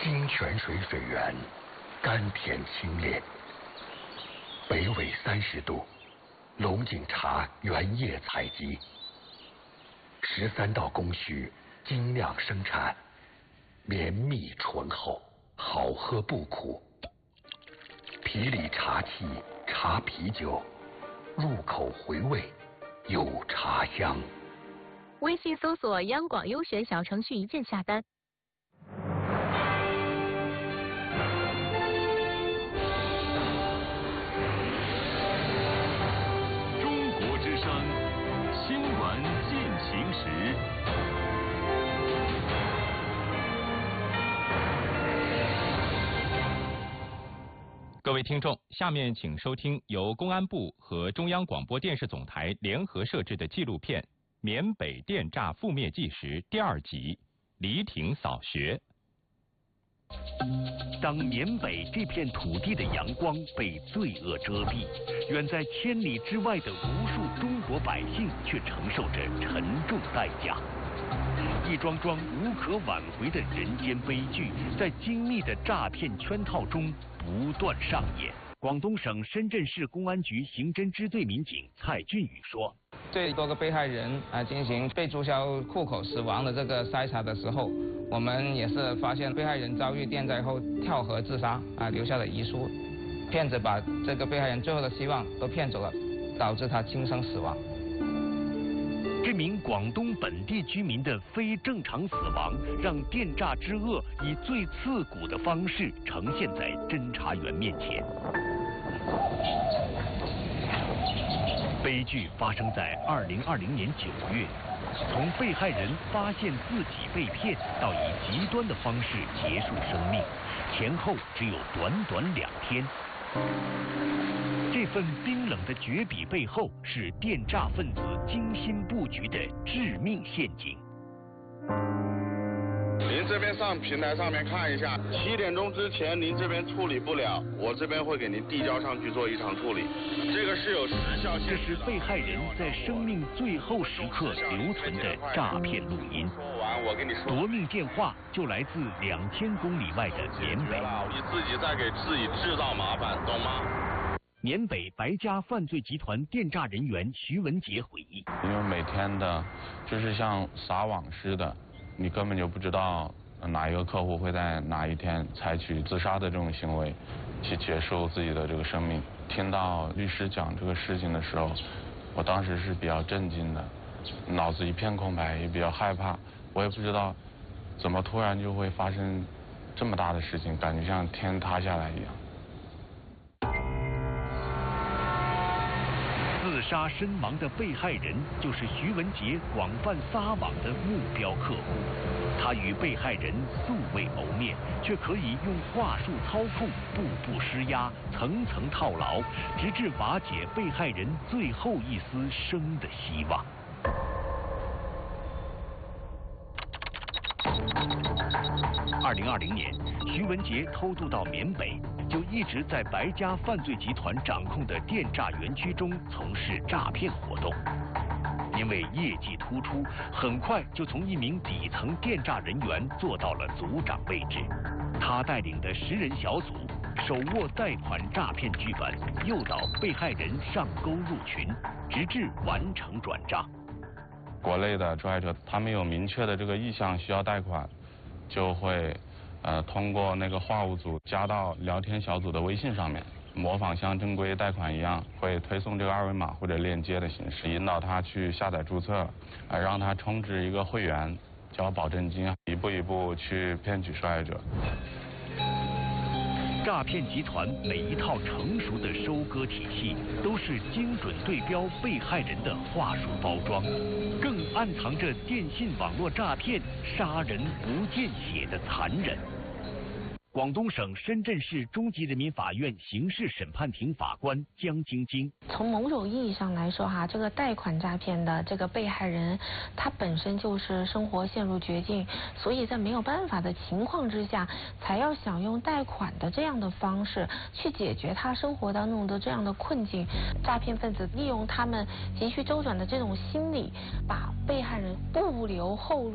金泉水水源，甘甜清冽。北纬30度，龙井茶原叶采集，13道工序精酿生产，绵密醇厚，好喝不苦。皮里茶气，茶啤酒，入口回味，有茶香。 微信搜索央广优选小程序，一键下单。 中国之声新闻进行时。 各位听众，下面请收听由公安部和中央广播电视总台联合摄制的纪录片《缅北电诈覆灭纪实》第2集《黎庭扫学》。 当缅北这片土地的阳光被罪恶遮蔽，远在千里之外的无数中国百姓却承受着沉重代价。一桩桩无可挽回的人间悲剧，在精密的诈骗圈套中不断上演。广东省深圳市公安局刑侦支队民警蔡俊宇说：“ 对多个被害人进行被注销户口死亡的这个筛查的时候，我们也是发现被害人遭遇电灾后跳河自杀留下了遗书，骗子把这个被害人最后的希望都骗走了，导致他轻生死亡。” 这名广东本地居民的非正常死亡，让电诈之恶以最刺骨的方式呈现在侦查员面前。悲剧发生在2020年9月，从被害人发现自己被骗到以极端的方式结束生命，前后只有短短2天。这份冰冷的绝笔背后，是电诈分子精心布局的致命陷阱。 您这边上平台上面看一下，7点钟之前您这边处理不了，我这边会给您递交上去做异常处理。这个是有时效性。 这是被害人在生命最后时刻留存的诈骗录音。 说完，我跟你说， 夺命电话就来自2000公里外的缅北。 你自己在给自己制造麻烦，懂吗？ 缅北白家犯罪集团电诈人员徐文杰回忆：“ 因为每天的，就是像撒网似的，你根本就不知道哪一个客户会在哪一天采取自杀的这种行为，去结束自己的这个生命。听到律师讲这个事情的时候，我当时是比较震惊的，脑子一片空白，也比较害怕。我也不知道怎么突然就会发生这么大的事情，感觉像天塌下来一样。” 自杀身亡的被害人就是徐文杰广泛撒网的目标客户，他与被害人素未谋面，却可以用话术操控，步步施压，层层套牢，直至瓦解被害人最后一丝生的希望。2020年，徐文杰偷渡到缅北，就一直在白家犯罪集团掌控的电诈园区中从事诈骗活动。因为业绩突出，很快就从一名底层电诈人员做到了组长位置。他带领的10人小组手握贷款诈骗剧本，诱导被害人上钩入群，直至完成转账。 国内的受害者他们有明确的这个意向需要贷款，就会通过那个话务组加到聊天小组的微信上面，模仿像正规贷款一样，会推送这个2维码或者链接的形式，引导他去下载注册，让他充值一个会员，交保证金，一步一步去骗取受害者。 诈骗集团每一套成熟的收割体系，都是精准对标被害人的话术包装，更暗藏着电信网络诈骗杀人不见血的残忍。广东省深圳市中级人民法院刑事审判庭法官江晶晶： 从某种意义上来说这个贷款诈骗的这个被害人，他本身就是生活陷入绝境，所以在没有办法的情况之下，才要想用贷款的这样的方式去解决他生活当中的这样的困境。诈骗分子利用他们急需周转的这种心理，把被害人不留后路。